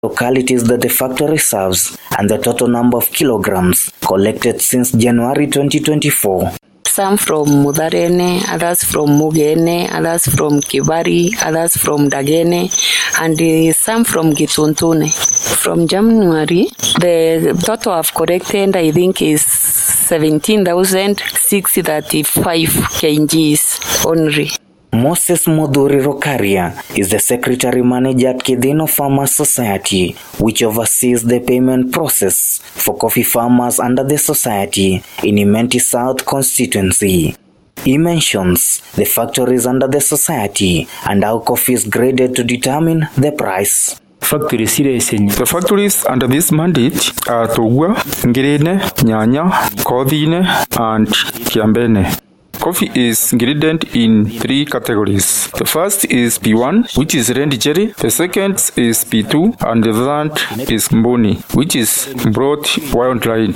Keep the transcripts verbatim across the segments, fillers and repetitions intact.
localities that the factory serves and the total number of kilograms collected since January twenty twenty-four. Some from Mudharene, others from Mugene, others from Kibari, others from Dagene, and uh, some from Gituntune. From January, the total I've collected, I think, is seventeen thousand six hundred thirty-five kgs only. Moses Mudhuri Rokaria is the secretary manager at Kidino Farmers Society, which oversees the payment process for coffee farmers under the society in Imenti South constituency. He mentions the factories under the society and how coffee is graded to determine the price. The factories under this mandate are Togwa, Ngirene, Nyanya, Kodhine, and Kiambene. Coffee is graded in three categories. The first is P one, which is Rendi Cherry. The second is P two, and the third is Mboni, which is brought wild dried.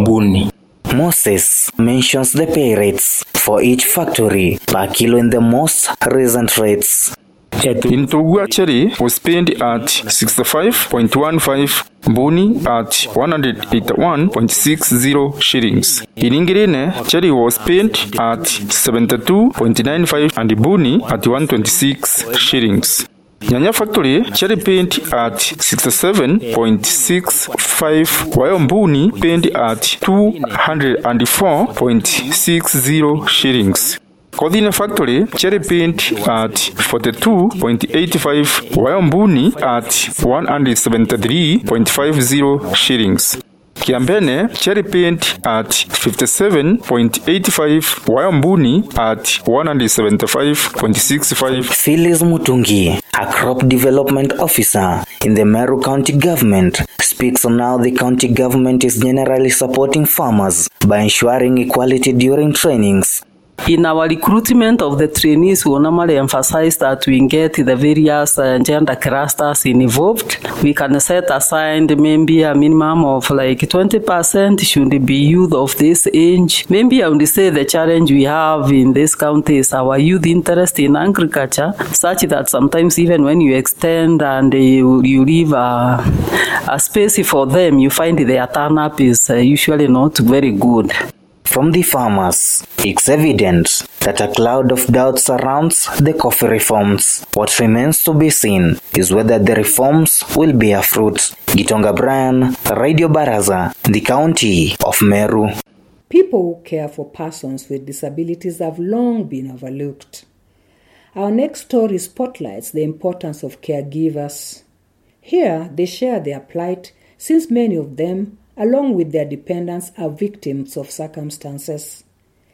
Moses mentions the pay rates for each factory per kilo in the most recent rates. In Togwa, cherry was paid at sixty-five point one five, Boni at one hundred eighty-one point six zero shillings. In Ingirene, cherry was paid at seventy-two point nine five and Boni at one hundred twenty-six shillings. Nyanya factory, cherry paid at sixty-seven point six five, while Mbuni paid at two hundred four point six zero shillings. Kodhine factory, cherry paint at forty-two point eight five, while Mbuni at one hundred seventy-three point five zero shillings. Kiambene, cherry paint at fifty-seven point eight five, while Mbuni at one hundred seventy-five point six five. Phyllis Mutungi, a crop development officer in the Meru County government, speaks on how the county government is generally supporting farmers by ensuring equality during trainings. In our recruitment of the trainees, we normally emphasize that we get the various uh, gender clusters involved. We can set aside maybe a minimum of like twenty percent should be youth of this age. Maybe I would say the challenge we have in this county is our youth interest in agriculture, such that sometimes even when you extend and uh, you, you leave a, a space for them, you find their turn-up is uh, usually not very good. From the farmers, it's evident that a cloud of doubt surrounds the coffee reforms. What remains to be seen is whether the reforms will bear fruit. Gitonga Brian, Radio Baraza, the county of Meru. People who care for persons with disabilities have long been overlooked. Our next story spotlights the importance of caregivers. Here, they share their plight since many of them, along with their dependents, are victims of circumstances.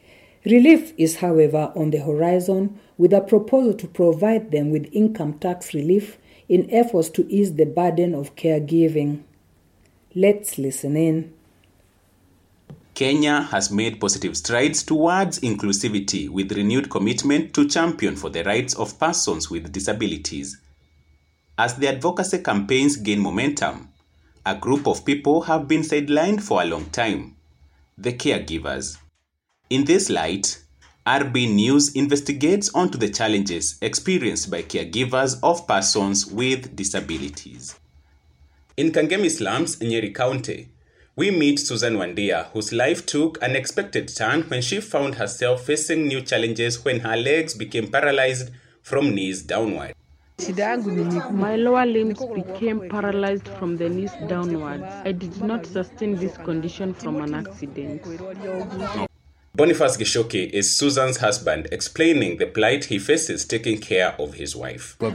Relief is, however, on the horizon with a proposal to provide them with income tax relief in efforts to ease the burden of caregiving. Let's listen in. Kenya has made positive strides towards inclusivity with renewed commitment to champion for the rights of persons with disabilities. As the advocacy campaigns gain momentum, a group of people have been sidelined for a long time: the caregivers. In this light, R B News investigates onto the challenges experienced by caregivers of persons with disabilities. In Kangemi slums, Nyeri County, we meet Susan Wandia, whose life took an unexpected turn when she found herself facing new challenges when her legs became paralyzed from knees downward. My lower limbs became paralyzed from the knees downwards. I did not sustain this condition from an accident. Boniface Gishoki is Susan's husband, explaining the plight he faces taking care of his wife. I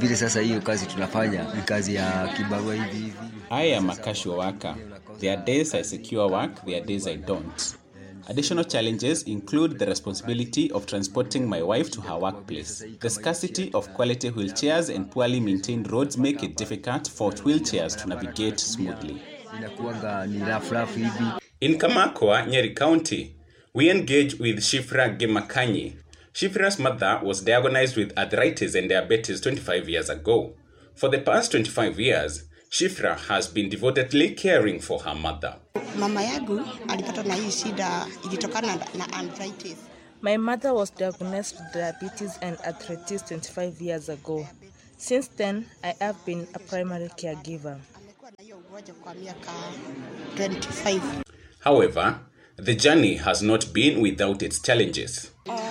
am a casual worker. There are days I secure work, there are days I don't. Additional challenges include the responsibility of transporting my wife to her workplace. The scarcity of quality wheelchairs and poorly maintained roads make it difficult for wheelchairs to navigate smoothly. In Kamakwa, Nyeri County, we engage with Shifra Gemakanyi. Shifra's mother was diagnosed with arthritis and diabetes twenty-five years ago. For the past twenty-five years, Shifra has been devotedly caring for her mother. My mother was diagnosed with diabetes and arthritis twenty-five years ago. Since then, I have been a primary caregiver. However, the journey has not been without its challenges.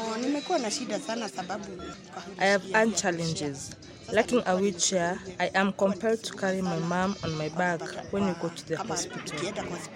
I have had challenges. Lacking a wheelchair, I am compelled to carry my mom on my back when we go to the hospital.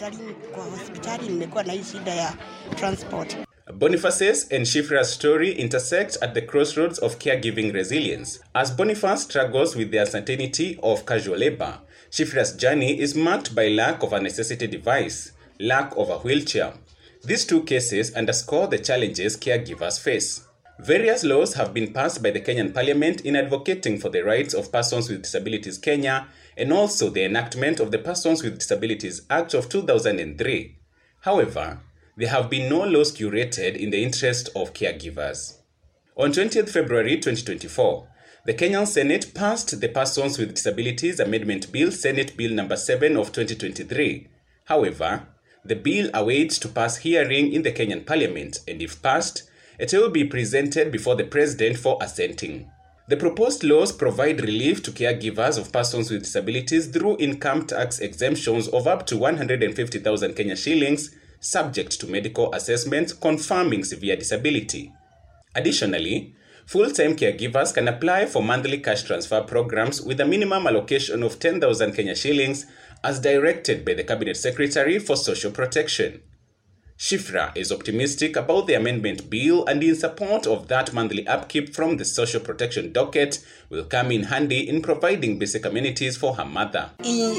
Boniface's and Shifra's story intersect at the crossroads of caregiving resilience. As Boniface struggles with the uncertainty of casual labor, Shifra's journey is marked by lack of a necessity device, lack of a wheelchair. These two cases underscore the challenges caregivers face. Various laws have been passed by the Kenyan Parliament in advocating for the rights of persons with disabilities Kenya, and also the enactment of the Persons with Disabilities Act of two thousand three. However, there have been no laws curated in the interest of caregivers. On twentieth February twenty twenty-four, the Kenyan Senate passed the Persons with Disabilities Amendment Bill, Senate Bill number seven of twenty twenty-three. However, the bill awaits to pass hearing in the Kenyan Parliament, and if passed, it will be presented before the President for assenting. The proposed laws provide relief to caregivers of persons with disabilities through income tax exemptions of up to one hundred fifty thousand Kenya shillings, subject to medical assessments confirming severe disability. Additionally, full-time caregivers can apply for monthly cash transfer programs with a minimum allocation of ten thousand Kenya shillings as directed by the Cabinet Secretary for Social Protection. Shifra is optimistic about the amendment bill and in support of that monthly upkeep from the social protection docket will come in handy in providing basic amenities for her mother.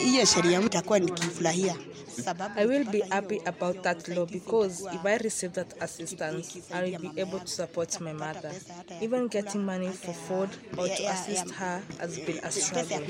I will be happy about that law because if I receive that assistance, I will be able to support my mother. Even getting money for food or to assist her has been a struggle.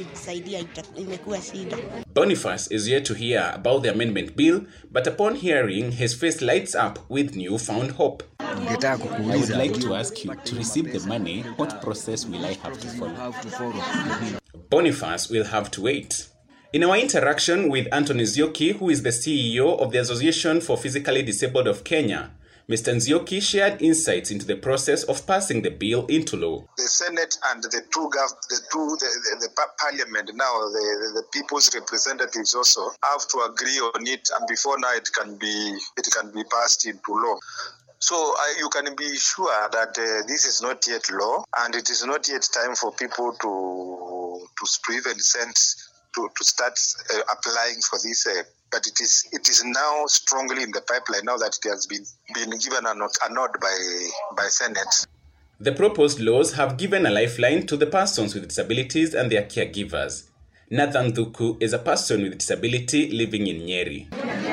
Boniface is yet to hear about the amendment bill, but upon hearing, his face lights up with newfound hope. I would like to ask you, to receive the money, what process will I have to follow? Boniface will have to wait. In our interaction with Anthony Nzioki, who is the C E O of the Association for Physically Disabled of Kenya, Mister Nzioki shared insights into the process of passing the bill into law. The Senate and the two, gov- the, two the, the, the Parliament now, the, the people's representatives also have to agree on it, and before now it can be it can be passed into law. So uh, you can be sure that uh, this is not yet law, and it is not yet time for people to to, to even send to, to start uh, applying for this. Uh, but it is it is now strongly in the pipeline now that it has been been given a nod, a nod by by Senate. The proposed laws have given a lifeline to the persons with disabilities and their caregivers. Nathan Thuku is a person with disability living in Nyeri.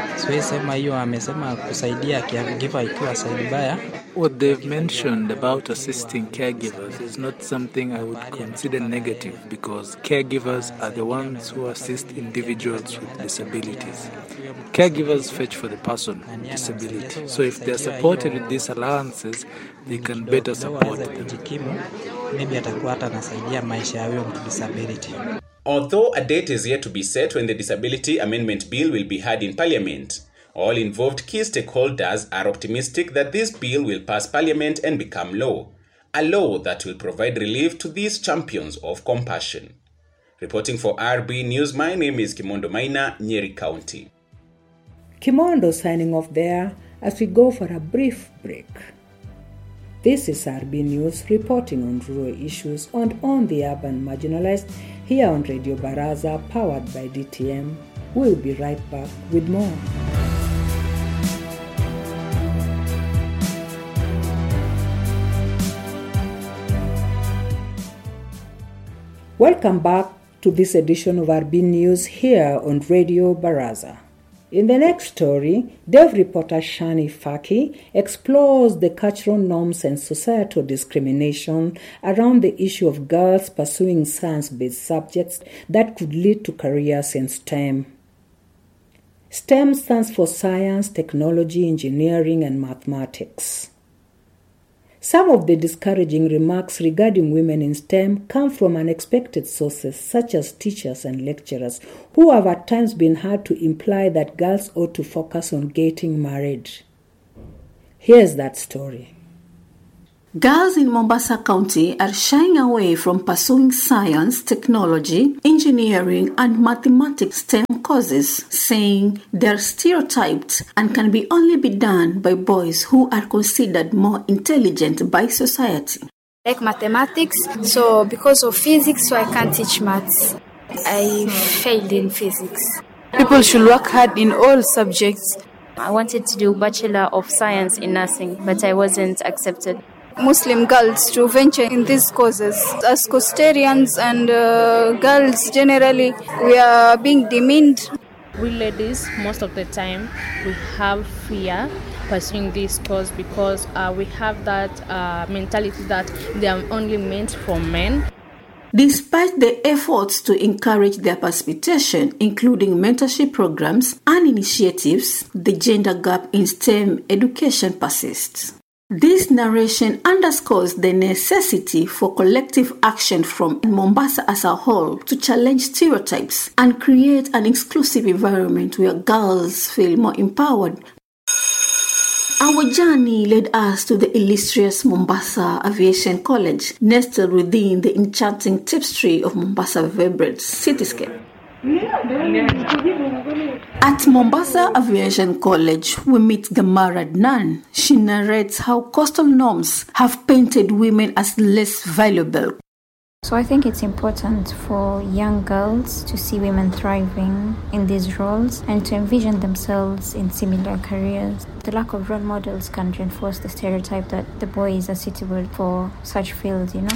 What they've mentioned about assisting caregivers is not something I would consider negative, because caregivers are the ones who assist individuals with disabilities. Caregivers fetch for the person with disability. So if they're supported with these allowances, they can better support them. Although a date is yet to be set when the Disability Amendment Bill will be heard in Parliament, all involved key stakeholders are optimistic that this bill will pass Parliament and become law, a law that will provide relief to these champions of compassion. Reporting for R B News, my name is Kimondo Maina, Nyeri County. Kimondo signing off there as we go for a brief break. This is R B News reporting on rural issues and on the urban marginalized here on Radio Baraza, powered by D T M. We'll be right back with more. Welcome back to this edition of R B News here on Radio Baraza. In the next story, Dev reporter Shani Faki explores the cultural norms and societal discrimination around the issue of girls pursuing science-based subjects that could lead to careers in STEM. STEM stands for science, technology, engineering, and mathematics. Some of the discouraging remarks regarding women in STEM come from unexpected sources such as teachers and lecturers who have at times been heard to imply that girls ought to focus on getting married. Here's that story. Girls in Mombasa County are shying away from pursuing science, technology, engineering, and mathematics STEM courses, saying they're stereotyped and can be only be done by boys who are considered more intelligent by society. Like mathematics, so because of physics, so I can't teach maths. I failed in physics. People should work hard in all subjects. I wanted to do Bachelor of Science in Nursing, but I wasn't accepted. Muslim girls to venture in these courses. As Coastarians and uh, girls generally, we are being demeaned. We ladies, most of the time, we have fear pursuing this course because uh, we have that uh, mentality that they are only meant for men. Despite the efforts to encourage their participation, including mentorship programs and initiatives, the gender gap in STEM education persists. This narration underscores the necessity for collective action from Mombasa as a whole to challenge stereotypes and create an inclusive environment where girls feel more empowered. Our journey led us to the illustrious Mombasa Aviation College, nestled within the enchanting tapestry of Mombasa vibrant cityscape. At Mombasa Aviation College, we meet Gamara Adnan. She narrates how coastal norms have painted women as less valuable. So I think it's important for young girls to see women thriving in these roles and to envision themselves in similar careers. The lack of role models can reinforce the stereotype that the boys are suitable for such fields, you know.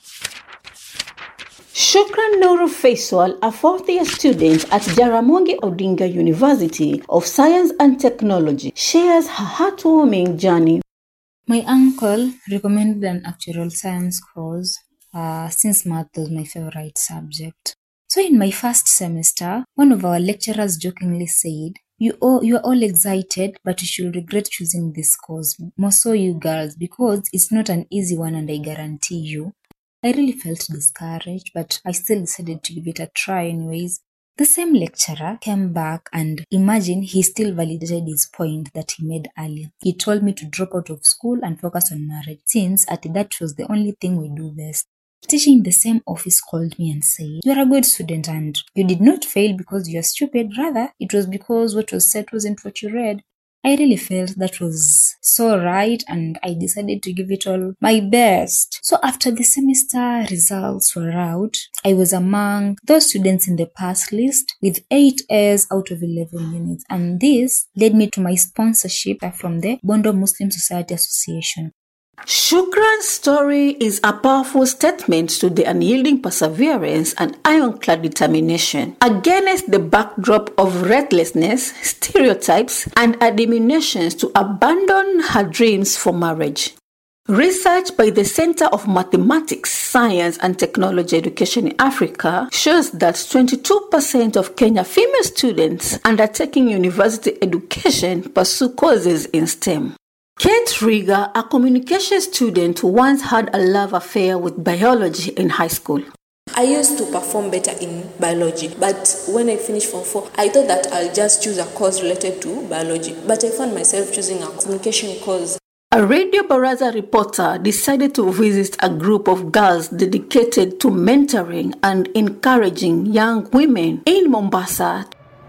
Shukran Noor Faisal, a fourth-year student at Jaramogi Odinga University of Science and Technology, shares her heartwarming journey. My uncle recommended an actuarial science course uh, since math was my favorite subject. So in my first semester, one of our lecturers jokingly said, You all, you are all excited, but you should regret choosing this course, more so you girls, because it's not an easy one and I guarantee you. I really felt discouraged, but I still decided to give it a try anyways. The same lecturer came back and imagine he still validated his point that he made earlier. He told me to drop out of school and focus on marriage, since at that was the only thing we do best. Teacher in the same office called me and said, You are a good student and you did not fail because you are stupid, rather it was because what was said wasn't what you read. I really felt that was so right and I decided to give it all my best. So after the semester results were out, I was among those students in the pass list with eight A's out of eleven units, and this led me to my sponsorship from the Bondo Muslim Society Association. Shukran's story is a powerful statement to the unyielding perseverance and ironclad determination against the backdrop of recklessness, stereotypes, and admonitions to abandon her dreams for marriage. Research by the Center of Mathematics, Science and Technology Education in Africa shows that twenty-two percent of Kenya female students undertaking university education pursue courses in STEM. Kate Riga, a communication student, once had a love affair with biology in high school. I used to perform better in biology, but when I finished Form four, I thought that I'll just choose a course related to biology, but I found myself choosing a communication course. A Radio Baraza reporter decided to visit a group of girls dedicated to mentoring and encouraging young women in Mombasa.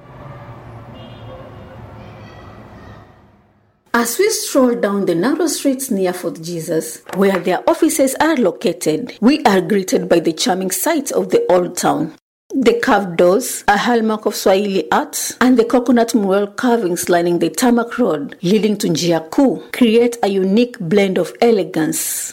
As we stroll down the narrow streets near Fort Jesus, where their offices are located, we are greeted by the charming sight of the old town. The carved doors, a hallmark of Swahili art, and the coconut mural carvings lining the tarmac road leading to Njia Kuu create a unique blend of elegance.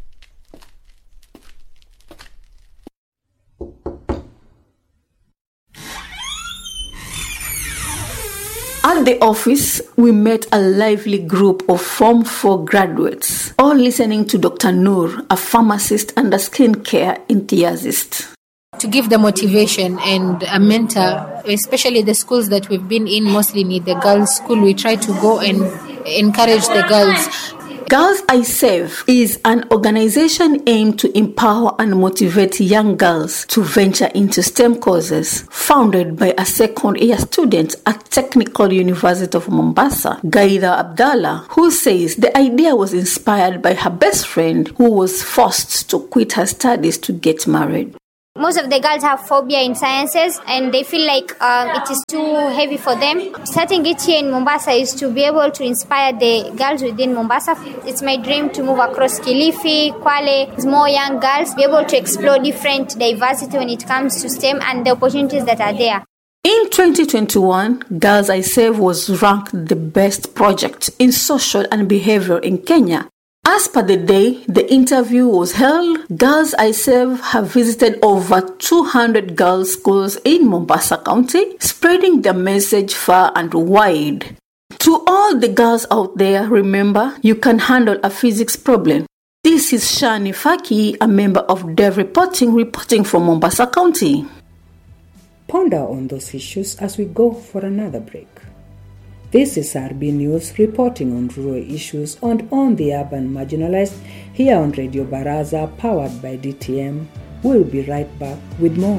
At the office, we met a lively group of Form four graduates, all listening to Doctor Noor, a pharmacist and a skincare enthusiast. To give the motivation and a mentor, especially the schools that we've been in, mostly need the girls' school. We try to go and encourage the girls Girls I Save is an organization aimed to empower and motivate young girls to venture into STEM courses, founded by a second-year student at Technical University of Mombasa, Gaida Abdallah, who says the idea was inspired by her best friend who was forced to quit her studies to get married. Most of the girls have phobia in sciences and they feel like um, it is too heavy for them. Starting it here in Mombasa is to be able to inspire the girls within Mombasa. It's my dream to move across Kilifi, Kwale, more young girls, be able to explore different diversity when it comes to STEM and the opportunities that are there. In twenty twenty-one, Girls I Save was ranked the best project in social and behavior in Kenya. As per the day the interview was held, Girls I Save have visited over two hundred girls' schools in Mombasa County, spreading their message far and wide. To all the girls out there, remember, you can handle a physics problem. This is Shani Faki, a member of Dev Reporting, reporting from Mombasa County. Ponder on those issues as we go for another break. This is R B News reporting on rural issues and on the urban marginalized here on Radio Baraza, powered by D T M. We'll be right back with more.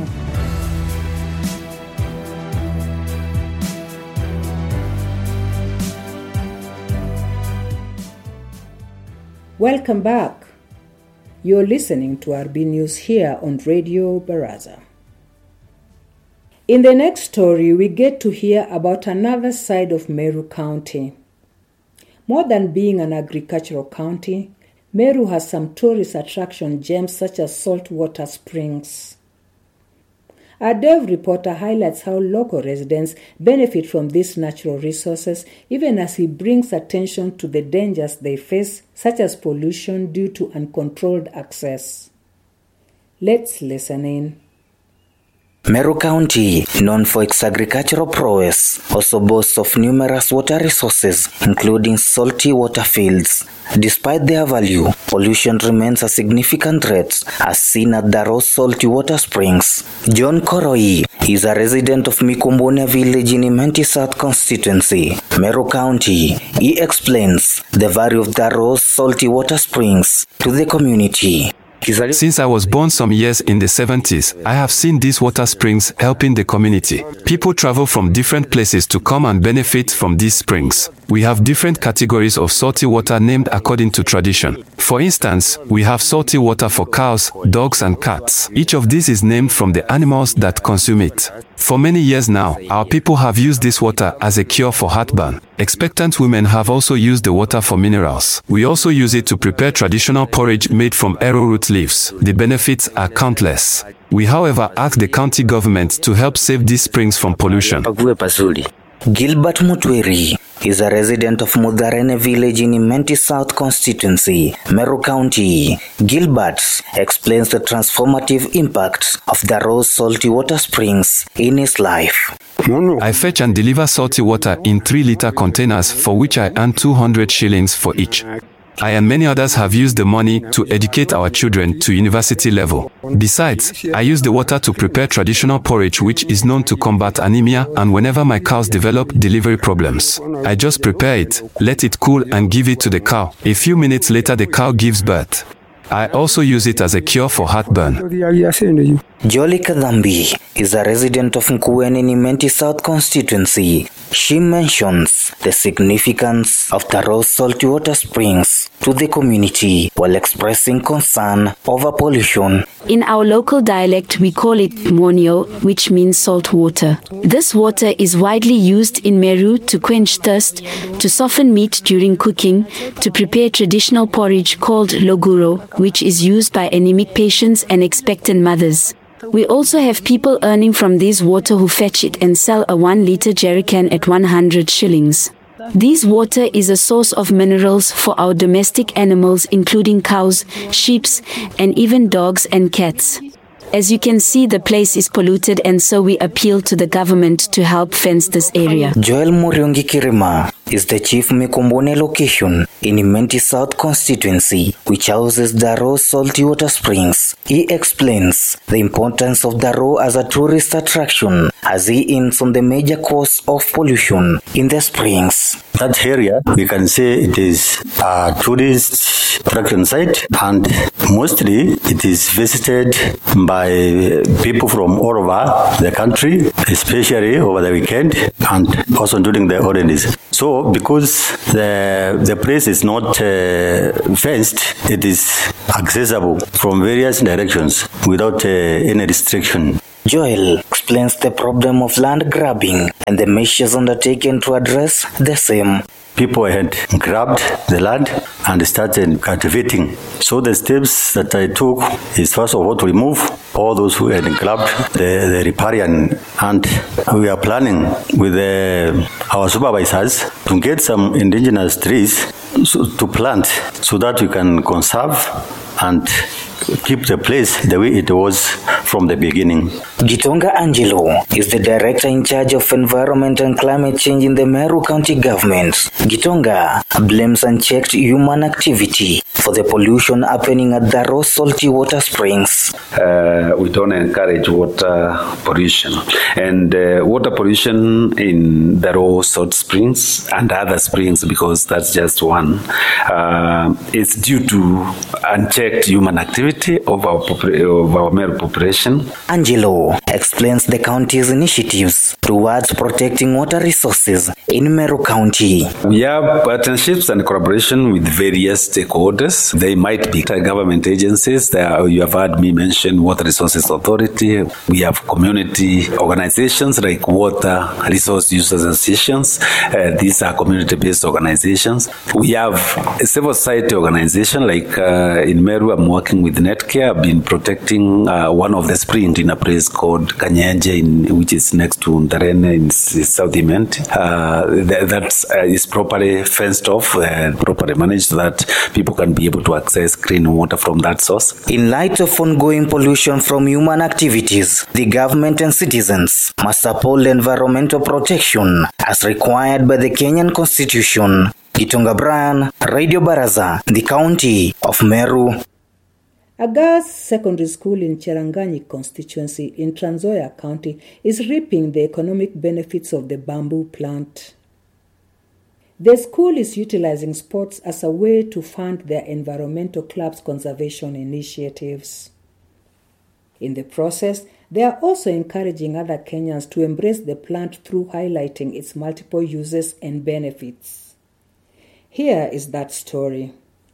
Welcome back. You're listening to R B News here on Radio Baraza. In the next story, we get to hear about another side of Meru County. More than being an agricultural county, Meru has some tourist attraction gems such as saltwater springs. Our Dev reporter highlights how local residents benefit from these natural resources, even as he brings attention to the dangers they face, such as pollution due to uncontrolled access. Let's listen in. Meru County, known for its agricultural prowess, also boasts of numerous water resources, including salty water fields. Despite their value, pollution remains a significant threat, as seen at the Rose Salty Water Springs. John Koroi is a resident of Mikumbune village in Imenti South constituency, Meru County. He explains the value of the Rose Salty Water Springs to the community. Since I was born some years in the seventies, I have seen these water springs helping the community. People travel from different places to come and benefit from these springs. We have different categories of salty water named according to tradition. For instance, we have salty water for cows, dogs and cats. Each of these is named from the animals that consume it. For many years now, our people have used this water as a cure for heartburn. Expectant women have also used the water for minerals. We also use it to prepare traditional porridge made from arrowroot leaves. The benefits are countless. We, however, ask the county government to help save these springs from pollution. Gilbert Mutweri is a resident of Mudarene village in Imenti South constituency, Meru County. Gilbert explains the transformative impact of the Rose Salty Water Springs in his life. I fetch and deliver salty water in three liter containers, for which I earn two hundred shillings for each. I and many others have used the money to educate our children to university level. Besides, I use the water to prepare traditional porridge, which is known to combat anemia, and whenever my cows develop delivery problems, I just prepare it, let it cool and give it to the cow. A few minutes later the cow gives birth. I also use it as a cure for heartburn. Jolly Kadambi is a resident of Nkuweni in Imenti South constituency. She mentions the significance of the Rose Salty Water Springs to the community while expressing concern over pollution. In our local dialect, we call it monio, which means salt water. This water is widely used in Meru to quench thirst, to soften meat during cooking, to prepare traditional porridge called loguro, which is used by anemic patients and expectant mothers. We also have people earning from this water who fetch it and sell a one liter jerrycan at one hundred shillings. This water is a source of minerals for our domestic animals, including cows, sheep, and even dogs and cats. As you can see, the place is polluted, and so we appeal to the government to help fence this area. Joel Muriongi Kirima is the chief Mikumbune location in Imenti South constituency, which houses the Rose Salty Water Springs. He explains the importance of the Rose as a tourist attraction, as he hints on the major cause of pollution in the springs. That area, we can say it is a tourist attraction site, and mostly it is visited by people from all over the country, especially over the weekend and also during the holidays. So because the the place is not uh, fenced, it is accessible from various directions without uh, any restriction. Joel explains the problem of land grabbing and the measures undertaken to address the same. People had grabbed the land and started cultivating. So the steps that I took is first of all to remove all those who had grabbed the, the riparian, and we are planning with the, our supervisors to get some indigenous trees so, to plant so that we can conserve and keep the place the way it was from the beginning. Gitonga Angelo is the director in charge of environment and climate change in the Meru County government. Gitonga blames unchecked human activity for the pollution happening at the raw salty water springs. Uh, we don't encourage water pollution, and uh, water pollution in the raw salt springs and other springs, because that's just one, uh, it's due to unchecked human activity of our, of our Meru population. Angelo explains the county's initiatives towards protecting water resources in Meru County. We have partnerships and collaboration with various stakeholders. They might be government agencies. There, you have heard me mention Water Resources Authority. We have community organizations like Water Resource Users Associations. Uh, these are community-based organizations. We have a civil society organization like uh, in Meru, I'm working with Netcare. I've been protecting uh, one of the springs in a place called Kanyenje, in, which is next to Ndarene in South Imenti. Uh, that that uh, is properly fenced off and properly managed so that people can be able to access clean water from that source. In light of ongoing pollution from human activities, the government and citizens must uphold environmental protection as required by the Kenyan Constitution. Gitonga Brian, Radio Baraza, the county of Meru. A girls' secondary school in Cherangani constituency in Trans Nzoia County is reaping the economic benefits of the bamboo plant. The school is utilizing sports as a way to fund their environmental club's conservation initiatives. In the process, they are also encouraging other Kenyans to embrace the plant through highlighting its multiple uses and benefits. Here is that story.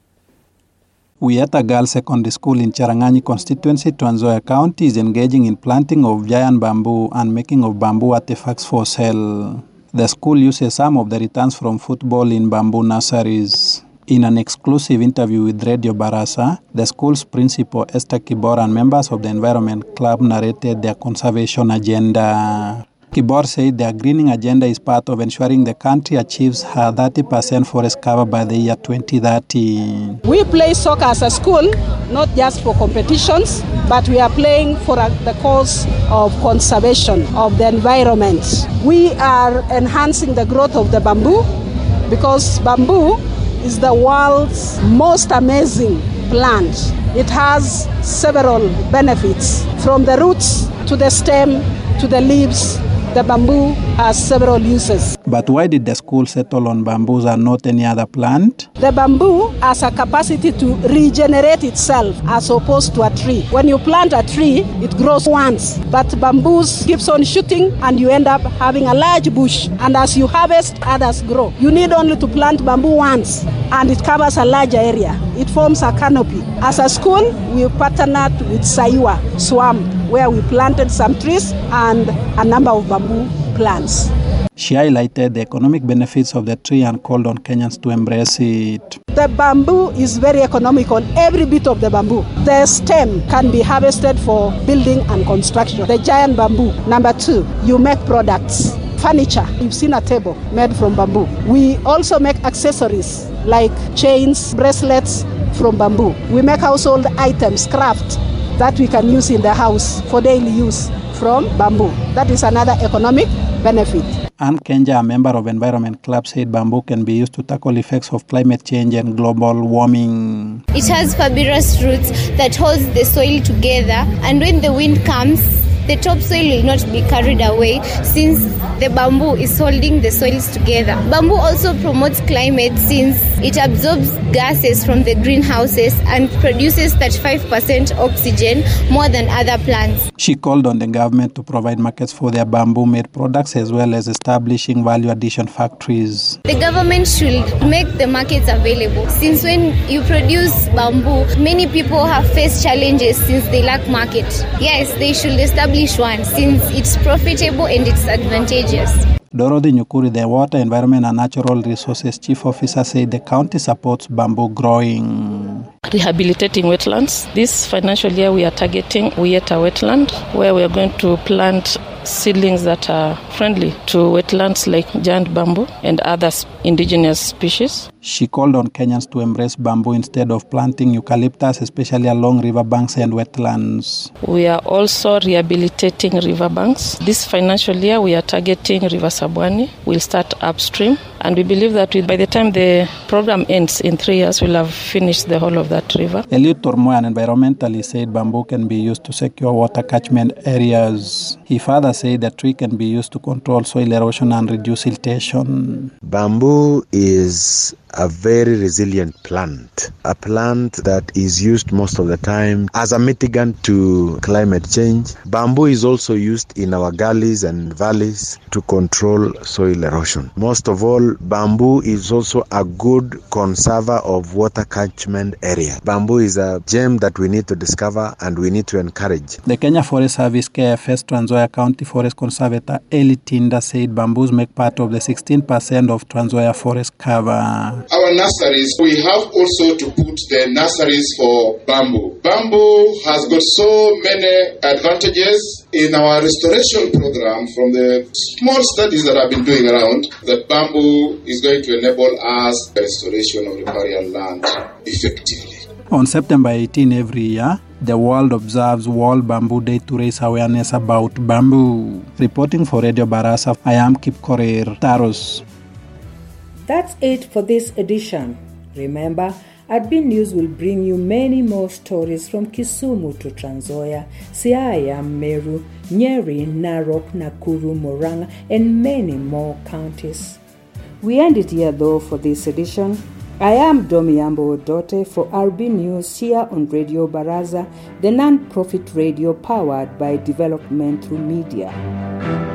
Wieta Girls Secondary School in Cherangani constituency, Trans Nzoia County, is engaging in planting of giant bamboo and making of bamboo artifacts for sale. The school uses some of the returns from football in bamboo nurseries. In an exclusive interview with Radio Barasa, the school's principal, Esther Kibor, and members of the Environment Club narrated their conservation agenda. Kibor said their greening agenda is part of ensuring the country achieves her thirty percent forest cover by the year twenty thirty. We play soccer as a school, not just for competitions, but we are playing for a, the cause of conservation of the environment. We are enhancing the growth of the bamboo because bamboo is the world's most amazing plant. It has several benefits, from the roots to the stem to the leaves. The bamboo has several uses. But why did the school settle on bamboos and not any other plant? The bamboo has a capacity to regenerate itself as opposed to a tree. When you plant a tree, it grows once, but bamboos keeps on shooting and you end up having a large bush. And as you harvest, others grow. You need only to plant bamboo once and it covers a larger area. It forms a canopy. As a school, we partnered with Saiwa Swamp, where we planted some trees and a number of bamboo plants. She highlighted the economic benefits of the tree and called on Kenyans to embrace it. The bamboo is very economical, every bit of the bamboo. The stem can be harvested for building and construction. The giant bamboo. Number two, you make products. Furniture. You've seen a table made from bamboo. We also make accessories like chains, bracelets from bamboo. We make household items, craft, that we can use in the house for daily use from bamboo. That is another economic benefit. Anne Kenja, a member of Environment Club, said bamboo can be used to tackle effects of climate change and global warming. It has fibrous roots that hold the soil together, and when the wind comes, the topsoil will not be carried away since the bamboo is holding the soils together. Bamboo also promotes climate since it absorbs gases from the greenhouses and produces thirty-five percent oxygen more than other plants. She called on the government to provide markets for their bamboo-made products as well as establishing value addition factories. The government should make the markets available since when you produce bamboo, many people have faced challenges since they lack market. Yes, they should establish one since it's profitable and it's advantageous. Dorothy Nyukuri, the Water, Environment and Natural Resources Chief Officer, said the county supports bamboo growing. Rehabilitating wetlands. This financial year we are targeting Uyeta wetland, where we are going to plant seedlings that are friendly to wetlands like giant bamboo and other indigenous species. She called on Kenyans to embrace bamboo instead of planting eucalyptus, especially along riverbanks and wetlands. We are also rehabilitating riverbanks. This financial year we are targeting River Sabwani. We'll start upstream, and we believe that by the time the program ends in three years, we'll have finished the whole of that river. Eliud Tormoy, an environmentalist, said bamboo can be used to secure water catchment areas. He further said the tree can be used to control soil erosion and reduce siltation. Bamboo is a very resilient plant, a plant that is used most of the time as a mitigant to climate change. Bamboo is also used in our gullies and valleys to control soil erosion. Most of all, bamboo is also a good conserver of water catchment area. Bamboo is a gem that we need to discover and we need to encourage. The Kenya Forest Service K F S Trans Nzoia County Forest Conservator Eli Tinda said bamboos make part of the sixteen percent of Trans Nzoia forest cover. Our nurseries, we have also to put the nurseries for bamboo. Bamboo has got so many advantages in our restoration program from the small studies that I've been doing around, that bamboo is going to enable us the restoration of riparian land effectively. On September eighteenth every year, the world observes World Bamboo Day to raise awareness about bamboo. Reporting for Radio Barasa, I am Kip Korir, Taros. That's it for this edition. Remember, Adbin News will bring you many more stories from Kisumu to Trans Nzoia, Siaya, Meru, Nyeri, Narok, Nakuru, Murang'a, and many more counties. We end it here though for this edition. I am Domiambo Odote for R B News here on Radio Baraza, the non-profit radio powered by development through media.